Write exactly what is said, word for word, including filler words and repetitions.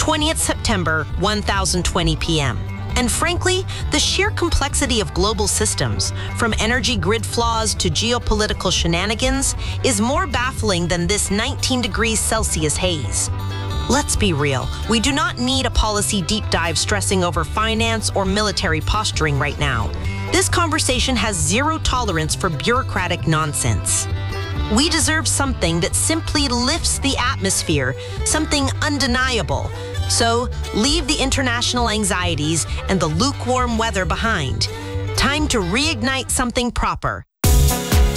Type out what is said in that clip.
twentieth September, one thousand twenty p m And frankly, the sheer complexity of global systems, from energy grid flaws to geopolitical shenanigans, is more baffling than this nineteen degrees Celsius haze. Let's be real, we do not need a policy deep dive stressing over finance or military posturing right now. This conversation has zero tolerance for bureaucratic nonsense. We deserve something that simply lifts the atmosphere, something undeniable. So, leave the international anxieties and the lukewarm weather behind. Time to reignite something proper.